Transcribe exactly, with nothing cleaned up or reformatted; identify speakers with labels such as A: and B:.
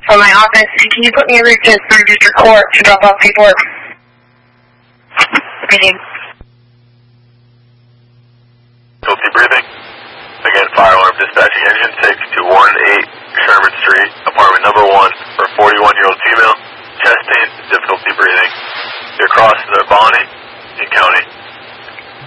A: from my office, and can you put me over to third District Court to drop off paperwork? Meeting.
B: Difficulty breathing. Again, fire alarm dispatching engine six to one eight Sherman Street, apartment number one, for a forty-one-year-old female, chest pain, difficulty breathing. Your crosses are Bonnie and County.